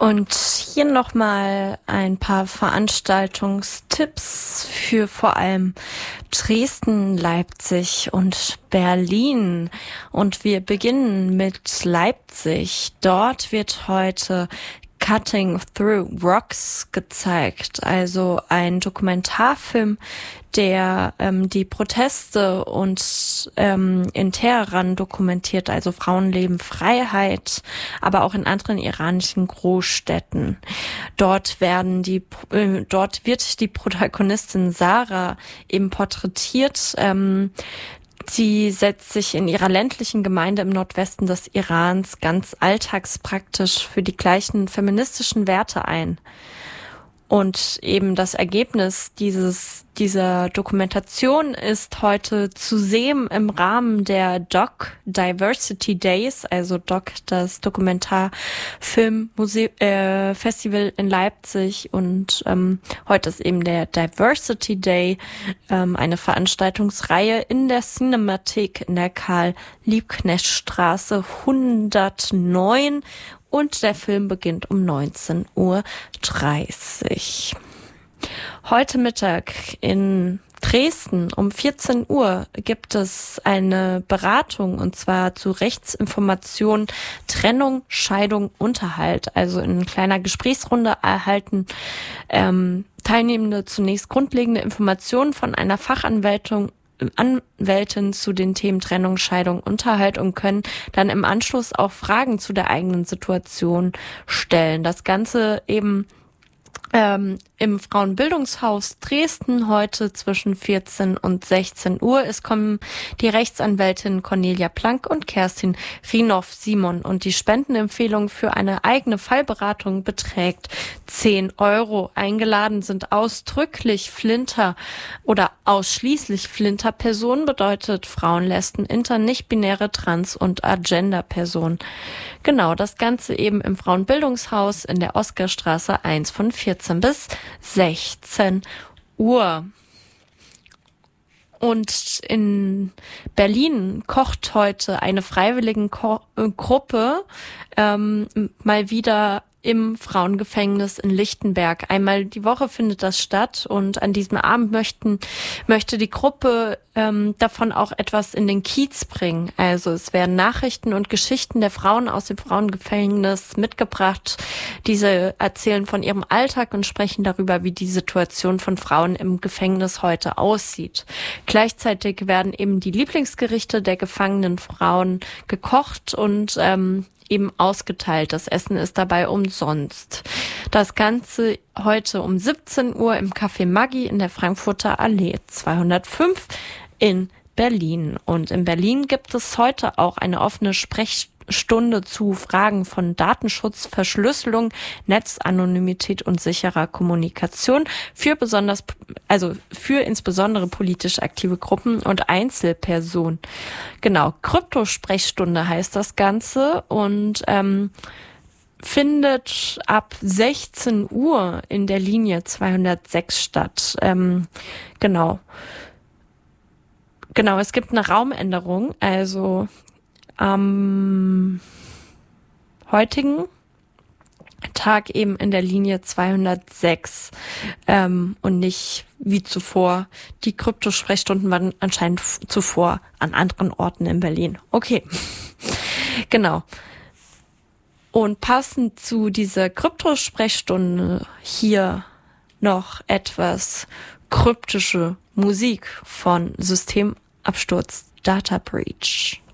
Und hier nochmal ein paar Veranstaltungstipps für vor allem Dresden, Leipzig und Berlin. Und wir beginnen mit Leipzig. Dort wird heute Cutting Through Rocks gezeigt, also ein Dokumentarfilm, der die Proteste und in Teheran dokumentiert, also Frauenleben, Freiheit, aber auch in anderen iranischen Großstädten. Dort wird die Protagonistin Sarah eben porträtiert. Sie setzt sich in ihrer ländlichen Gemeinde im Nordwesten des Irans ganz alltagspraktisch für die gleichen feministischen Werte ein. Und eben das Ergebnis dieser Dokumentation ist heute zu sehen im Rahmen der DOC Diversity Days, also DOC, das Dokumentarfilm-Festival in Leipzig. Und heute ist eben der Diversity Day, eine Veranstaltungsreihe in der Cinemathek in der Karl-Liebknecht-Straße 109. Und der Film beginnt um 19:30 Uhr. Heute Mittag in Dresden um 14 Uhr gibt es eine Beratung, und zwar zu Rechtsinformation, Trennung, Scheidung, Unterhalt. Also in kleiner Gesprächsrunde erhalten Teilnehmende zunächst grundlegende Informationen von einer Fachanwältin zu den Themen Trennung, Scheidung, Unterhalt und können dann im Anschluss auch Fragen zu der eigenen Situation stellen. Das Ganze eben im Frauenbildungshaus Dresden heute zwischen 14 und 16 Uhr. Es kommen die Rechtsanwältin Cornelia Plank und Kerstin Rinoff-Simon, und die Spendenempfehlung für eine eigene Fallberatung beträgt 10 Euro. Eingeladen sind ausdrücklich oder ausschließlich Flinter-Personen, bedeutet Frauen, Lesben, Inter-, nicht-binäre, Trans- und Agender-Personen. Genau, das Ganze eben im Frauenbildungshaus in der Oskarstraße 1 von 14 bis 16 Uhr. Und in Berlin kocht heute eine Freiwilligengruppe mal wieder im Frauengefängnis in Lichtenberg. Einmal die Woche findet das statt, und an diesem Abend möchte die Gruppe davon auch etwas in den Kiez bringen. Also es werden Nachrichten und Geschichten der Frauen aus dem Frauengefängnis mitgebracht. Diese erzählen von ihrem Alltag und sprechen darüber, wie die Situation von Frauen im Gefängnis heute aussieht. Gleichzeitig werden eben die Lieblingsgerichte der gefangenen Frauen gekocht und eben ausgeteilt. Das Essen ist dabei umsonst. Das Ganze heute um 17 Uhr im Café Maggi in der Frankfurter Allee 205 in Berlin. Und in Berlin gibt es heute auch eine offene Sprechstunde zu Fragen von Datenschutz, Verschlüsselung, Netzanonymität und sicherer Kommunikation für insbesondere politisch aktive Gruppen und Einzelpersonen. Genau, Krypto-Sprechstunde heißt das Ganze und findet ab 16 Uhr in der Linie 206 statt. Genau, es gibt eine Raumänderung, also am heutigen Tag eben in der Linie 206 und nicht wie zuvor. Die Krypto-Sprechstunden waren anscheinend zuvor an anderen Orten in Berlin. Okay, genau. Und passend zu dieser Krypto-Sprechstunde hier noch etwas kryptische Musik von Systemabsturz Data Breach.